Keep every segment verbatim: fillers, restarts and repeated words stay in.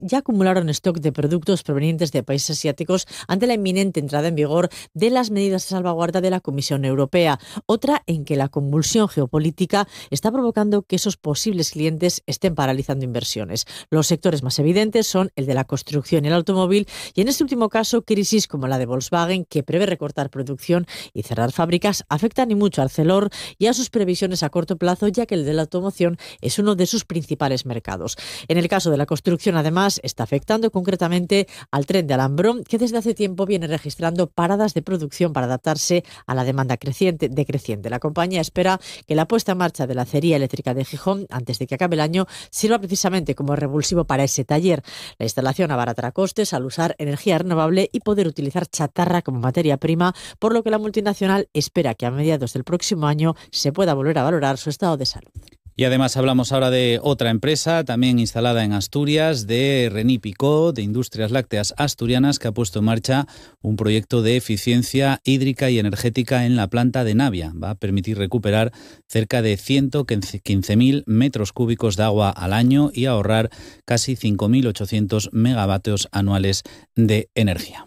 ya acumularon stock de productos provenientes de países asiáticos ante la inminente entrada en vigor de las medidas de salvaguarda de la Comisión Europea. Otra en que la convulsión geopolítica está provocando que esos posibles clientes estén paralizando inversiones. Los sectores más evidentes son el de la construcción y el automóvil, y en este último caso, crisis como la de Volkswagen, que prevé recortar producción y cerrar fábricas, afectan y mucho a Arcelor y a sus previsiones a corto plazo, ya que el de la automoción es uno de sus principales mercados. En el caso de la construcción, además, está afectando concretamente al tren de Alambrón, que desde hace tiempo viene registrando paradas de producción para adaptarse a la demanda creciente, decreciente. La compañía espera que la puesta en marcha de la acería eléctrica de Gijón, antes de que acabe el año, sirva precisamente como revulsivo para ese taller. La instalación abaratará costes al usar energía renovable y poder utilizar chatarra como materia prima, por lo que la multinacional espera que a mediados del próximo año se pueda volver a valorar su estado de salud. Y además hablamos ahora de otra empresa, también instalada en Asturias, de René Picó, de Industrias Lácteas Asturianas, que ha puesto en marcha un proyecto de eficiencia hídrica y energética en la planta de Navia. Va a permitir recuperar cerca de ciento quince mil metros cúbicos de agua al año y ahorrar casi cinco mil ochocientos megavatios anuales de energía.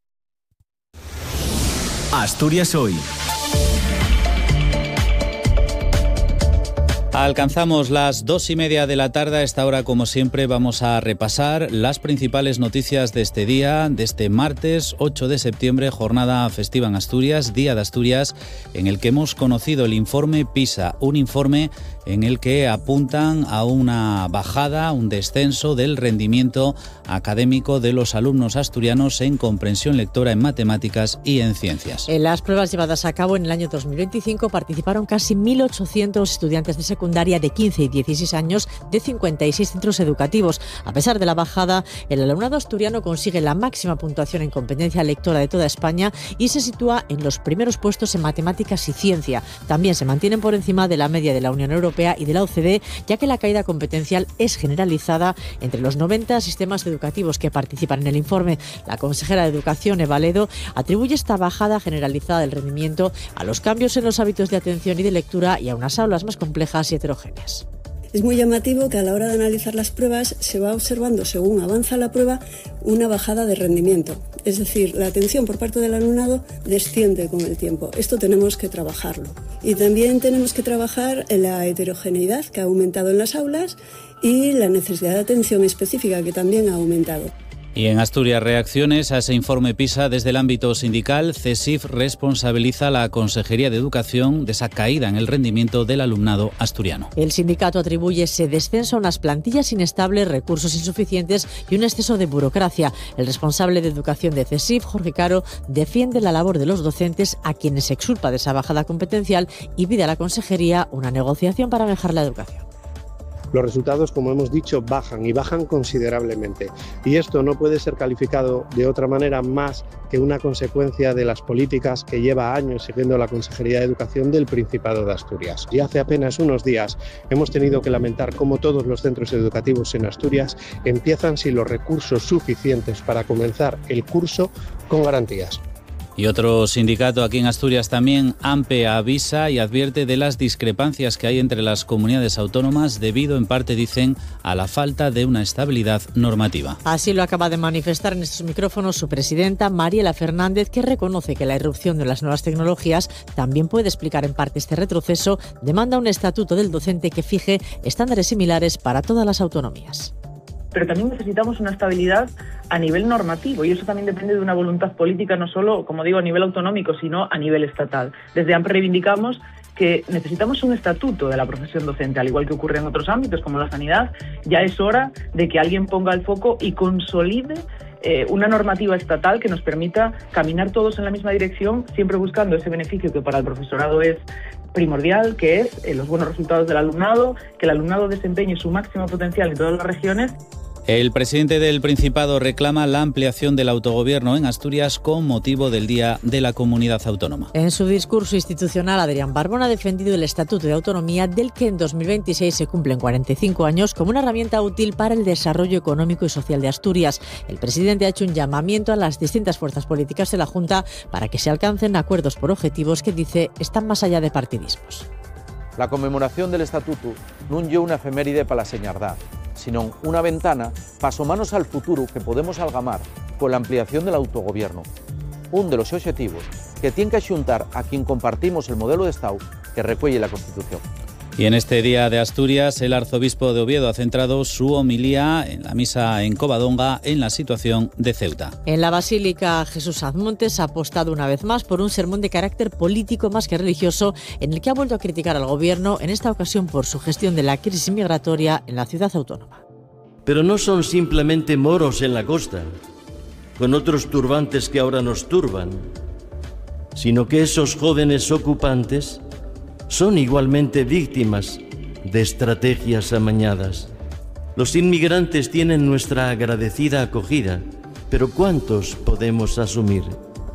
Asturias hoy. Alcanzamos las dos y media de la tarde. A esta hora, como siempre, vamos a repasar las principales noticias de este día, de este martes ocho de septiembre, jornada festiva en Asturias, Día de Asturias, en el que hemos conocido el informe PISA, un informe en el que apuntan a una bajada, un descenso del rendimiento académico de los alumnos asturianos en comprensión lectora, en matemáticas y en ciencias. En las pruebas llevadas a cabo en el año dos mil veinticinco participaron casi mil ochocientos estudiantes de secundaria de quince y dieciséis años de cincuenta y seis centros educativos. A pesar de la bajada, el alumnado asturiano consigue la máxima puntuación en competencia lectora de toda España y se sitúa en los primeros puestos en matemáticas y ciencia. También se mantienen por encima de la media de la Unión Europea y de la O C D E, ya que la caída competencial es generalizada entre los noventa sistemas educativos que participan en el informe. La consejera de Educación, Eva Ledo, atribuye esta bajada generalizada del rendimiento a los cambios en los hábitos de atención y de lectura y a unas aulas más complejas y heterogéneas. Es muy llamativo que a la hora de analizar las pruebas se va observando, según avanza la prueba, una bajada de rendimiento. Es decir, la atención por parte del alumnado desciende con el tiempo. Esto tenemos que trabajarlo. Y también tenemos que trabajar en la heterogeneidad que ha aumentado en las aulas y la necesidad de atención específica que también ha aumentado. Y en Asturias, reacciones a ese informe PISA desde el ámbito sindical. CESIF responsabiliza a la Consejería de Educación de esa caída en el rendimiento del alumnado asturiano. El sindicato atribuye ese descenso a unas plantillas inestables, recursos insuficientes y un exceso de burocracia. El responsable de Educación de CESIF, Jorge Caro, defiende la labor de los docentes, a quienes se exculpa de esa bajada competencial, y pide a la Consejería una negociación para mejorar la educación. Los resultados, como hemos dicho, bajan y bajan considerablemente. Y esto no puede ser calificado de otra manera más que una consecuencia de las políticas que lleva años siguiendo la Consejería de Educación del Principado de Asturias. Y hace apenas unos días hemos tenido que lamentar cómo todos los centros educativos en Asturias empiezan sin los recursos suficientes para comenzar el curso con garantías. Y otro sindicato aquí en Asturias también, AMPE, avisa y advierte de las discrepancias que hay entre las comunidades autónomas debido, en parte, dicen, a la falta de una estabilidad normativa. Así lo acaba de manifestar en estos micrófonos su presidenta, Mariela Fernández, que reconoce que la irrupción de las nuevas tecnologías también puede explicar en parte este retroceso. Demanda un estatuto del docente que fije estándares similares para todas las autonomías. Pero también necesitamos una estabilidad a nivel normativo, y eso también depende de una voluntad política, no solo, como digo, a nivel autonómico, sino a nivel estatal. Desde AMPE reivindicamos que necesitamos un estatuto de la profesión docente, al igual que ocurre en otros ámbitos como la sanidad. Ya es hora de que alguien ponga el foco y consolide eh, una normativa estatal que nos permita caminar todos en la misma dirección, siempre buscando ese beneficio que para el profesorado es primordial, que es eh, los buenos resultados del alumnado, que el alumnado desempeñe su máximo potencial en todas las regiones. El presidente del Principado reclama la ampliación del autogobierno en Asturias con motivo del Día de la Comunidad Autónoma. En su discurso institucional, Adrián Barbón ha defendido el Estatuto de Autonomía, del que en dos mil veintiséis se cumplen cuarenta y cinco años, como una herramienta útil para el desarrollo económico y social de Asturias. El presidente ha hecho un llamamiento a las distintas fuerzas políticas de la Junta para que se alcancen acuerdos por objetivos que, dice, están más allá de partidismos. La conmemoración del Estatuto non lle unha efeméride para la señardad, senón unha ventana para asomarnos al futuro que podemos algamar con la ampliación del autogobierno. Un de los objetivos que tiene que xuntar a quien compartimos el modelo de Estado que recuelle la Constitución. Y en este día de Asturias, el arzobispo de Oviedo ha centrado su homilía en la misa en Covadonga en la situación de Ceuta. En la Basílica Jesús Azmontes ha apostado una vez más por un sermón de carácter político más que religioso, en el que ha vuelto a criticar al gobierno, en esta ocasión por su gestión de la crisis migratoria en la ciudad autónoma. Pero no son simplemente moros en la costa, con otros turbantes que ahora nos turban, sino que esos jóvenes ocupantes son igualmente víctimas de estrategias amañadas. Los inmigrantes tienen nuestra agradecida acogida, pero ¿cuántos podemos asumir?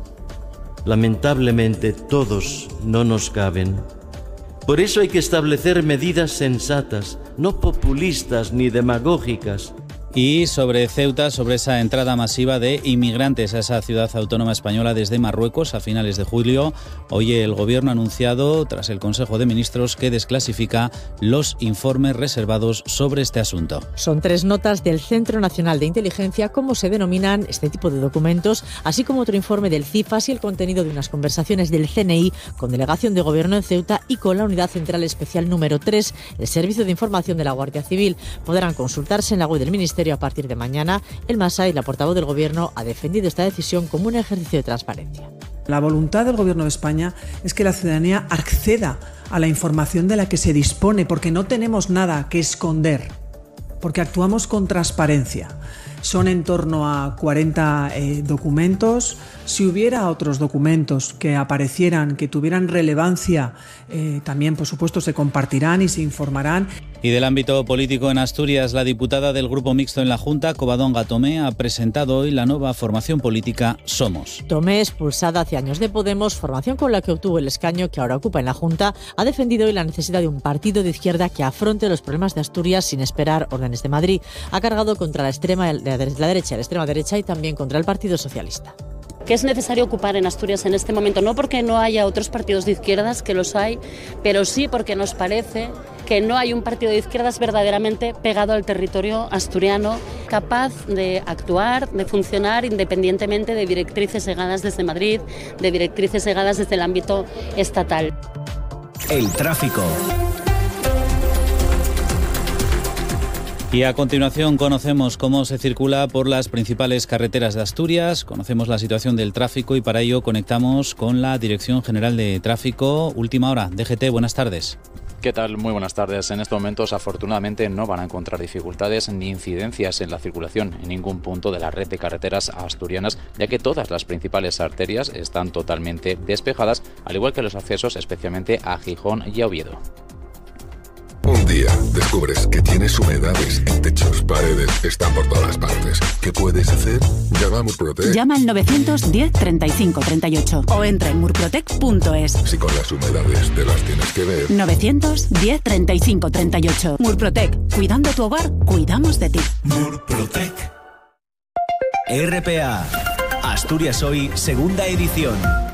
Lamentablemente todos no nos caben. Por eso hay que establecer medidas sensatas, no populistas ni demagógicas. Y sobre Ceuta, sobre esa entrada masiva de inmigrantes a esa ciudad autónoma española desde Marruecos a finales de julio, hoy el Gobierno ha anunciado, tras el Consejo de Ministros, que desclasifica los informes reservados sobre este asunto. Son tres notas del Centro Nacional de Inteligencia, como se denominan este tipo de documentos, así como otro informe del CIFAS y el contenido de unas conversaciones del C N I con delegación de Gobierno en Ceuta y con la Unidad Central Especial número tres, el Servicio de Información de la Guardia Civil. Podrán consultarse en la web del Ministerio a partir de mañana. El Masai, la portavoz del Gobierno, ha defendido esta decisión como un ejercicio de transparencia. La voluntad del Gobierno de España es que la ciudadanía acceda a la información de la que se dispone, porque no tenemos nada que esconder, porque actuamos con transparencia. Son en torno a cuarenta eh, documentos. Si hubiera otros documentos que aparecieran, que tuvieran relevancia, eh, también, por supuesto, se compartirán y se informarán. Y del ámbito político en Asturias, la diputada del Grupo Mixto en la Junta, Covadonga Tomé, ha presentado hoy la nueva formación política Somos. Tomé, expulsada hace años de Podemos, formación con la que obtuvo el escaño que ahora ocupa en la Junta, ha defendido hoy la necesidad de un partido de izquierda que afronte los problemas de Asturias sin esperar órdenes de Madrid. Ha cargado contra la extrema la derecha, la extrema derecha y también contra el Partido Socialista. Que es necesario ocupar en Asturias en este momento, no porque no haya otros partidos de izquierdas, que los hay, pero sí porque nos parece que no hay un partido de izquierdas verdaderamente pegado al territorio asturiano, capaz de actuar, de funcionar independientemente de directrices segadas desde Madrid, de directrices segadas desde el ámbito estatal. El tráfico. Y a continuación conocemos cómo se circula por las principales carreteras de Asturias, conocemos la situación del tráfico y para ello conectamos con la Dirección General de Tráfico. Última hora, D G T, buenas tardes. ¿Qué tal? Muy buenas tardes. En estos momentos, afortunadamente, no van a encontrar dificultades ni incidencias en la circulación en ningún punto de la red de carreteras asturianas, ya que todas las principales arterias están totalmente despejadas, al igual que los accesos especialmente a Gijón y a Oviedo. Un día descubres que tienes humedades en techos, paredes, están por todas partes. ¿Qué puedes hacer? Llama a Murprotec. Llama al novecientos diez treinta y cinco treinta y ocho o entra en murprotec punto es. Si con las humedades te las tienes que ver. novecientos diez treinta y cinco treinta y ocho. Murprotec. Cuidando tu hogar, cuidamos de ti. Murprotec. R P A. Asturias Hoy, segunda edición.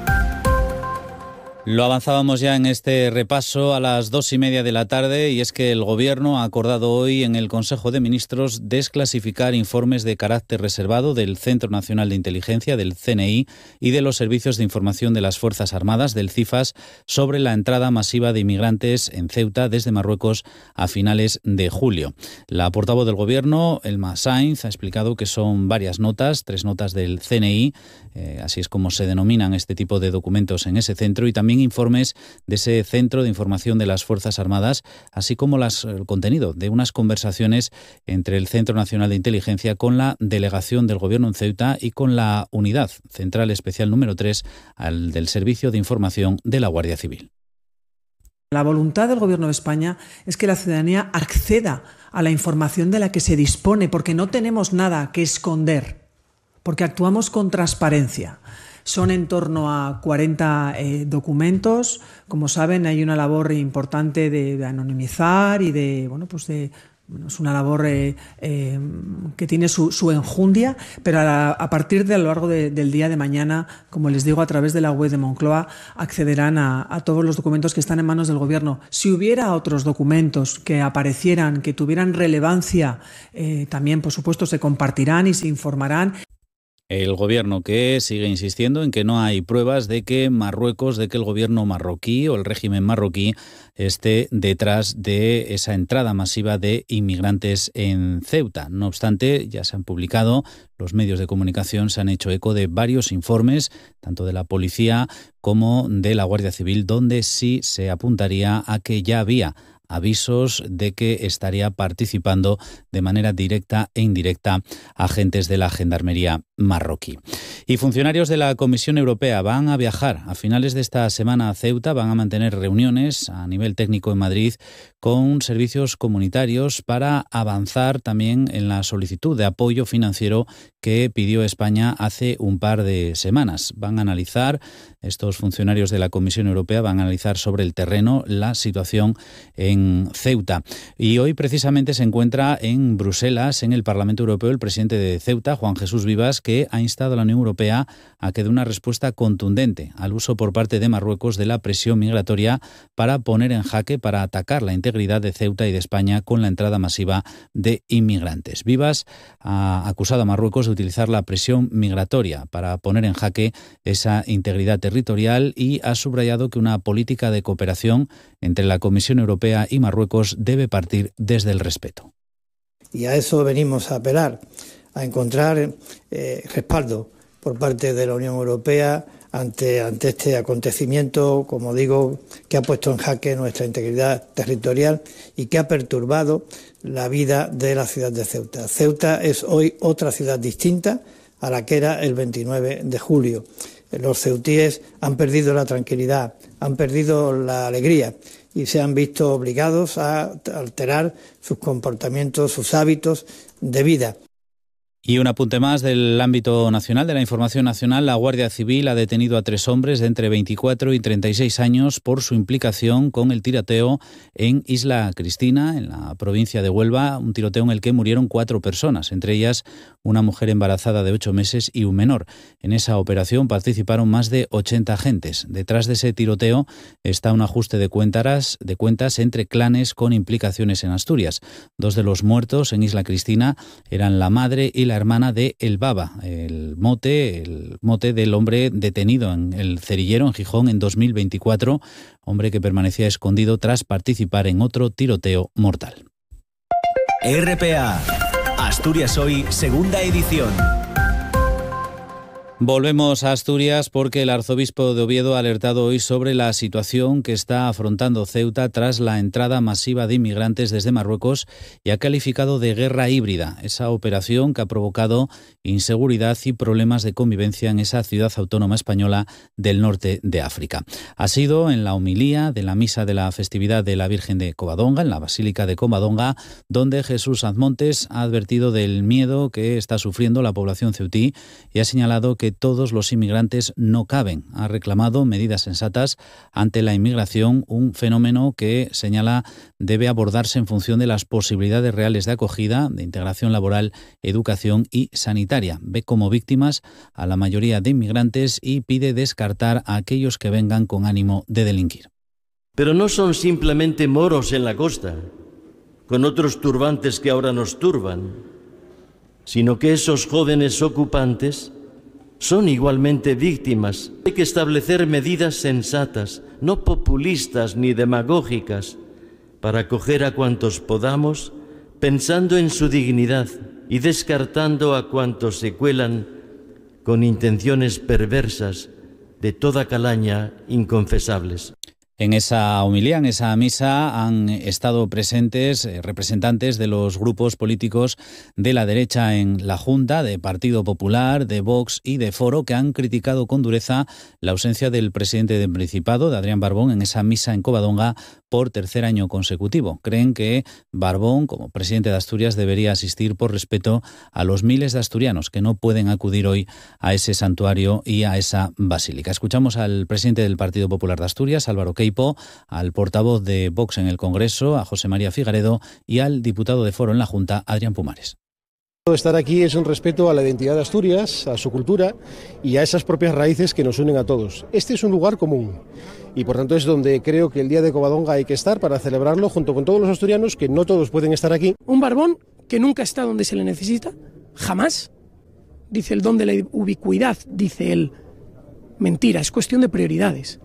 Lo avanzábamos ya en este repaso a las dos y media de la tarde y es que el Gobierno ha acordado hoy en el Consejo de Ministros desclasificar informes de carácter reservado del Centro Nacional de Inteligencia, del C N I y de los Servicios de Información de las Fuerzas Armadas, del CIFAS, sobre la entrada masiva de inmigrantes en Ceuta desde Marruecos a finales de julio. La portavoz del Gobierno, Elma Sainz, ha explicado que son varias notas, tres notas del C N I, eh, así es como se denominan este tipo de documentos en ese centro, y también informes de ese Centro de Información de las Fuerzas Armadas, así como las, el contenido de unas conversaciones entre el Centro Nacional de Inteligencia con la delegación del Gobierno en Ceuta y con la Unidad Central Especial número tres al, del Servicio de Información de la Guardia Civil. La voluntad del Gobierno de España es que la ciudadanía acceda a la información de la que se dispone, porque no tenemos nada que esconder, porque actuamos con transparencia. Son en torno a cuarenta eh, documentos. Como saben, hay una labor importante de, de anonimizar y de, bueno, pues de Bueno, es una labor eh, eh, que tiene su, su enjundia, pero a, la, a partir de a lo largo de, del día de mañana, como les digo, a través de la web de Moncloa, accederán a, a todos los documentos que están en manos del Gobierno. Si hubiera otros documentos que aparecieran, que tuvieran relevancia, eh, también, por supuesto, se compartirán y se informarán. El gobierno que sigue insistiendo en que no hay pruebas de que Marruecos, de que el gobierno marroquí o el régimen marroquí esté detrás de esa entrada masiva de inmigrantes en Ceuta. No obstante, ya se han publicado, los medios de comunicación se han hecho eco de varios informes, tanto de la policía como de la Guardia Civil, donde sí se apuntaría a que ya había avisos de que estaría participando de manera directa e indirecta agentes de la Gendarmería marroquí. Y funcionarios de la Comisión Europea van a viajar a finales de esta semana a Ceuta, van a mantener reuniones a nivel técnico en Madrid con servicios comunitarios para avanzar también en la solicitud de apoyo financiero que pidió España hace un par de semanas. Van a analizar, estos funcionarios de la Comisión Europea van a analizar sobre el terreno la situación en Ceuta. Y hoy precisamente se encuentra en Bruselas, en el Parlamento Europeo, el presidente de Ceuta, Juan Jesús Vivas, que ha instado a la Unión Europea a que dé una respuesta contundente al uso por parte de Marruecos de la presión migratoria para poner en jaque, para atacar la integridad de Ceuta y de España con la entrada masiva de inmigrantes. Vivas ha acusado a Marruecos de utilizar la presión migratoria para poner en jaque esa integridad territorial y ha subrayado que una política de cooperación entre la Comisión Europea y Marruecos debe partir desde el respeto. Y a eso venimos a apelar, a encontrar eh, respaldo por parte de la Unión Europea ante, ante este acontecimiento, como digo, que ha puesto en jaque nuestra integridad territorial y que ha perturbado la vida de la ciudad de Ceuta. Ceuta es hoy otra ciudad distinta a la que era el veintinueve de julio. Los ceutíes han perdido la tranquilidad, han perdido la alegría y se han visto obligados a alterar sus comportamientos, sus hábitos de vida. Y un apunte más del ámbito nacional, de la información nacional. La Guardia Civil ha detenido a tres hombres de entre veinticuatro y treinta y seis años por su implicación con el tiroteo en Isla Cristina, en la provincia de Huelva, un tiroteo en el que murieron cuatro personas, entre ellas una mujer embarazada de ocho meses y un menor. En esa operación participaron más de ochenta agentes. Detrás de ese tiroteo está un ajuste de cuentas, de cuentas entre clanes con implicaciones en Asturias. Dos de los muertos en Isla Cristina eran la madre y la hermana de El Baba, el mote, el mote del hombre detenido en el Cerillero, en Gijón, en dos mil veinticuatro, hombre que permanecía escondido tras participar en otro tiroteo mortal. R P A, Asturias Hoy, segunda edición. Volvemos a Asturias porque el arzobispo de Oviedo ha alertado hoy sobre la situación que está afrontando Ceuta tras la entrada masiva de inmigrantes desde Marruecos y ha calificado de guerra híbrida esa operación que ha provocado inseguridad y problemas de convivencia en esa ciudad autónoma española del norte de África. Ha sido en la homilía de la misa de la festividad de la Virgen de Covadonga, en la Basílica de Covadonga, donde Jesús Azmontes ha advertido del miedo que está sufriendo la población ceutí y ha señalado que que todos los inmigrantes no caben. Ha reclamado medidas sensatas ante la inmigración, un fenómeno que señala debe abordarse en función de las posibilidades reales de acogida, de integración laboral, educación y sanitaria. Ve como víctimas a la mayoría de inmigrantes y pide descartar a aquellos que vengan con ánimo de delinquir. Pero no son simplemente moros en la costa, con otros turbantes que ahora nos turban, sino que esos jóvenes ocupantes son igualmente víctimas. Hay que establecer medidas sensatas, no populistas ni demagógicas, para acoger a cuantos podamos, pensando en su dignidad y descartando a cuantos se cuelan con intenciones perversas de toda calaña inconfesables. En esa homilía, en esa misa, han estado presentes eh, representantes de los grupos políticos de la derecha en la Junta, de Partido Popular, de Vox y de Foro, que han criticado con dureza la ausencia del presidente del Principado, de Adrián Barbón, en esa misa en Covadonga por tercer año consecutivo. Creen que Barbón, como presidente de Asturias, debería asistir por respeto a los miles de asturianos que no pueden acudir hoy a ese santuario y a esa basílica. Escuchamos al presidente del Partido Popular de Asturias, Álvaro Queijo, Queipo, al portavoz de Vox en el Congreso, a José María Figaredo, y al diputado de Foro en la Junta, Adrián Pumares. Estar aquí es un respeto a la identidad de Asturias, a su cultura y a esas propias raíces que nos unen a todos. Este es un lugar común y por tanto es donde creo que el Día de Covadonga hay que estar para celebrarlo junto con todos los asturianos, que no todos pueden estar aquí. Un Barbón que nunca está donde se le necesita, jamás. Dice el don de la ubicuidad, dice él. Mentira, es cuestión de prioridades.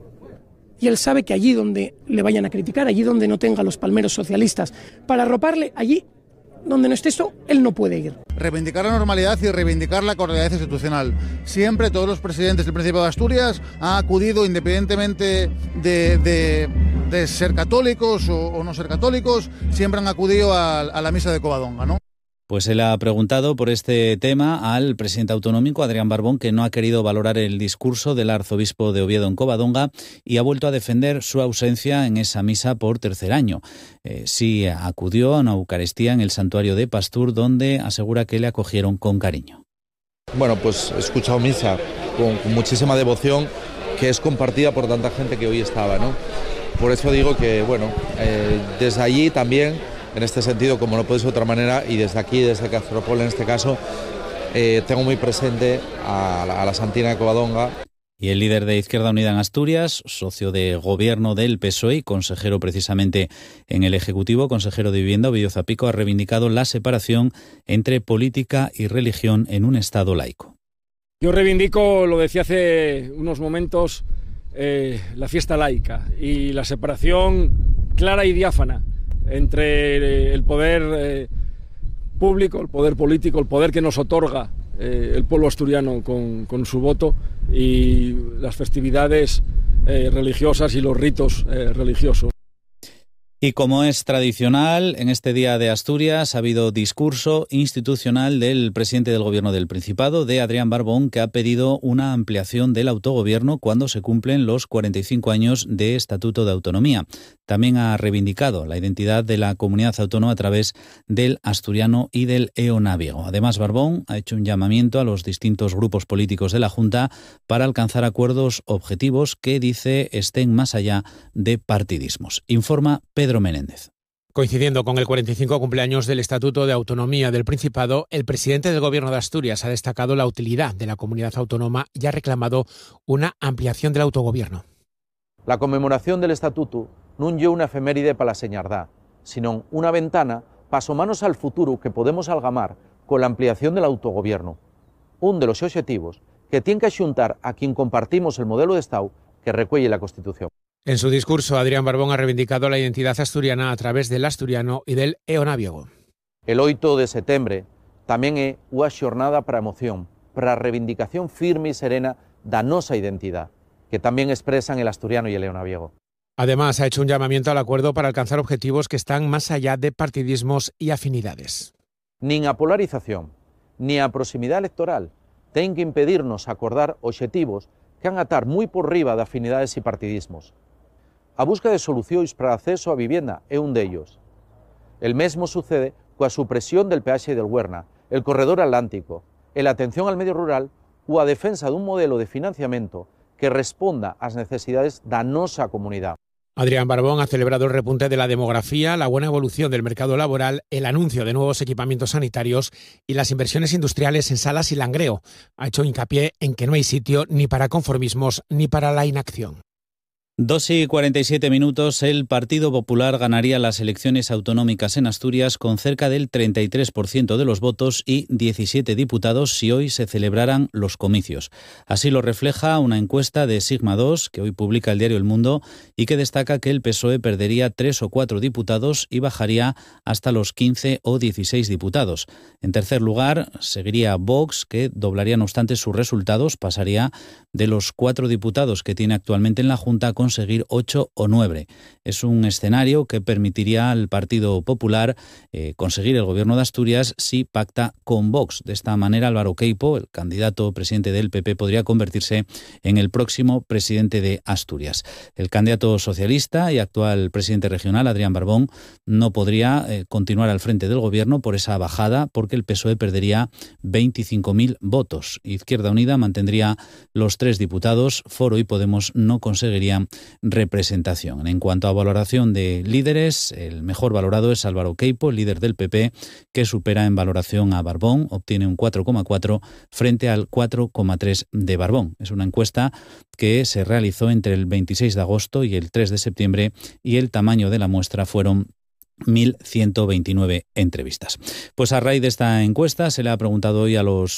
Y él sabe que allí donde le vayan a criticar, allí donde no tenga los palmeros socialistas para arroparle, allí donde no esté eso, él no puede ir. Reivindicar la normalidad y reivindicar la cordialidad institucional. Siempre todos los presidentes del Principado de Asturias han acudido, independientemente de, de, de ser católicos o, o no ser católicos, siempre han acudido a, a la misa de Covadonga, ¿no? Pues él ha preguntado por este tema al presidente autonómico, Adrián Barbón, que no ha querido valorar el discurso del arzobispo de Oviedo en Covadonga y ha vuelto a defender su ausencia en esa misa por tercer año. Eh, sí acudió a una Eucaristía en el santuario de Pastur, donde asegura que le acogieron con cariño. Bueno, pues he escuchado misa con, con muchísima devoción, que es compartida por tanta gente que hoy estaba, ¿no? Por eso digo que, bueno, eh, desde allí también, en este sentido, como no puede ser de otra manera, y desde aquí, desde Castropol en este caso, eh, tengo muy presente a la, a la Santina de Covadonga. Y el líder de Izquierda Unida en Asturias, socio de gobierno del P S O E y consejero precisamente en el Ejecutivo, consejero de Vivienda, Ovidio Zapico, ha reivindicado la separación entre política y religión en un Estado laico. Yo reivindico, lo decía hace unos momentos, eh, la fiesta laica y la separación clara y diáfana entre el poder eh, público, el poder político, el poder que nos otorga eh, el pueblo asturiano con, con su voto y las festividades eh, religiosas y los ritos eh, religiosos. Y como es tradicional, en este Día de Asturias ha habido discurso institucional del presidente del Gobierno del Principado, de Adrián Barbón, que ha pedido una ampliación del autogobierno cuando se cumplen los cuarenta y cinco años de Estatuto de Autonomía. También ha reivindicado la identidad de la comunidad autónoma a través del asturiano y del eonaviego. Además, Barbón ha hecho un llamamiento a los distintos grupos políticos de la Junta para alcanzar acuerdos objetivos que, dice, estén más allá de partidismos. Informa Pedro Menéndez. Coincidiendo con el cuarenta y cinco cumpleaños del Estatuto de Autonomía del Principado, el presidente del Gobierno de Asturias ha destacado la utilidad de la comunidad autónoma y ha reclamado una ampliación del autogobierno. La conmemoración del Estatuto non é unha efeméride para la señardá, sino una ventana para asomarnos al futuro que podemos algamar con la ampliación del autogobierno. Un de los objetivos que tiene que xuntar a quien compartimos el modelo de Estado que recuelle la Constitución. En su discurso, Adrián Barbón ha reivindicado la identidad asturiana a través del asturiano y del eonaviego. El oito de setembro tamén é unha xornada para a emoción, para a reivindicación firme e serena da nosa identidad, que también expresan el asturiano y el eonaviego. Además, ha hecho un llamamiento al acuerdo para alcanzar objetivos que están más allá de partidismos y afinidades. Nin a polarización, ni a proximidade electoral ten que impedirnos acordar obxectivos que han a estar moi por riba de afinidades e partidismos. A busca de solucións para acceso a vivienda é un dellos. El mesmo sucede coa supresión del peaxe del Huerna, el corredor atlántico, e la atención al medio rural ou a defensa dun modelo de financiamento que responda ás necesidades da nosa comunidade. Adrián Barbón ha celebrado el repunte de la demografía, la buena evolución del mercado laboral, el anuncio de nuevos equipamientos sanitarios y las inversiones industriales en Salas y Langreo. Ha hecho hincapié en que no hay sitio ni para conformismos ni para la inacción. Dos y cuarenta y siete minutos, el Partido Popular ganaría las elecciones autonómicas en Asturias con cerca del treinta y tres por ciento de los votos y diecisiete diputados si hoy se celebraran los comicios. Así lo refleja una encuesta de Sigma dos que hoy publica el diario El Mundo y que destaca que el P S O E perdería tres o cuatro diputados y bajaría hasta los quince o dieciséis diputados. En tercer lugar, seguiría Vox, que doblaría no obstante sus resultados, pasaría de los cuatro diputados que tiene actualmente en la Junta con conseguir ocho o nueve. Es un escenario que permitiría al Partido Popular eh, conseguir el gobierno de Asturias si pacta con Vox. De esta manera, Álvaro Queipo, el candidato presidente del P P, podría convertirse en el próximo presidente de Asturias. El candidato socialista y actual presidente regional, Adrián Barbón, no podría eh, continuar al frente del gobierno por esa bajada, porque el P S O E perdería veinticinco mil votos. Izquierda Unida mantendría los tres diputados, Foro y Podemos no conseguirían representación. En cuanto a valoración de líderes, el mejor valorado es Álvaro Queipo, líder del P P, que supera en valoración a Barbón, obtiene un cuatro coma cuatro frente al cuatro coma tres de Barbón. Es una encuesta que se realizó entre el veintiséis de agosto y el tres de septiembre y el tamaño de la muestra fueron mil ciento veintinueve entrevistas. Pues a raíz de esta encuesta se le ha preguntado hoy a los